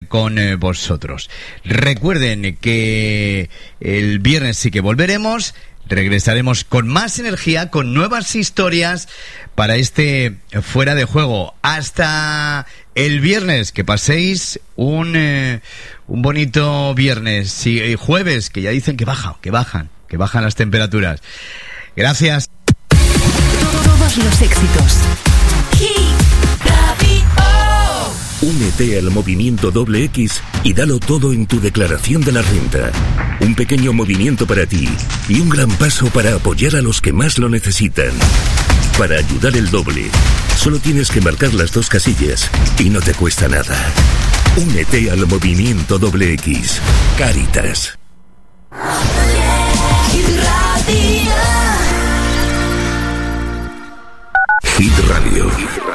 con vosotros. Recuerden que el viernes sí que volveremos. Regresaremos con más energía, con nuevas historias para este Fuera de Juego. Hasta el viernes, que paséis un bonito viernes y jueves, que ya dicen que bajan las temperaturas. Gracias. Todos los éxitos. Únete al movimiento X y dalo todo en tu declaración de la renta. Un pequeño movimiento para ti y un gran paso para apoyar a los que más lo necesitan. Para ayudar el doble, solo tienes que marcar las 2 casillas y no te cuesta nada. Únete al movimiento X. Cáritas. Hit Radio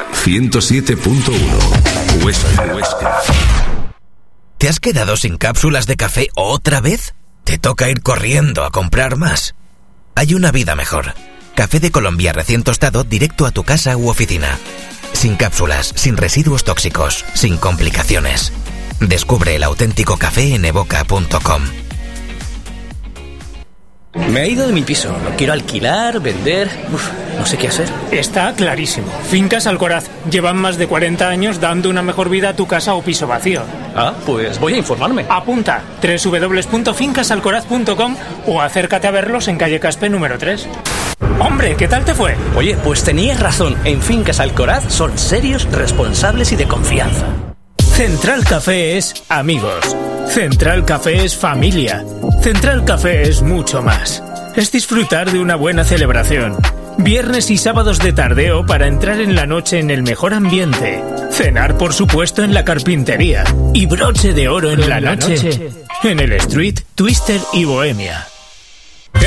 107.1 Huesca. ¿Te has quedado sin cápsulas de café otra vez? ¿Te toca ir corriendo a comprar más? Hay una vida mejor. Café de Colombia recién tostado directo a tu casa u oficina. Sin cápsulas, sin residuos tóxicos, sin complicaciones. Descubre el auténtico café en evoca.com. Me he ido de mi piso, lo quiero alquilar, vender, no sé qué hacer. Está clarísimo. Fincas Alcoraz llevan más de 40 años dando una mejor vida a tu casa o piso vacío. Ah, pues voy a informarme. Apunta, www.fincasalcoraz.com o acércate a verlos en calle Caspe número 3. Hombre, ¿qué tal te fue? Oye, pues tenías razón, en Fincas Alcoraz son serios, responsables y de confianza. Central Café es amigos. Central Café es familia. Central Café es mucho más. Es disfrutar de una buena celebración. Viernes y sábados de tardeo para entrar en la noche en el mejor ambiente. Cenar, por supuesto, en la carpintería. Y broche de oro en la noche en el Street, Twister y Bohemia.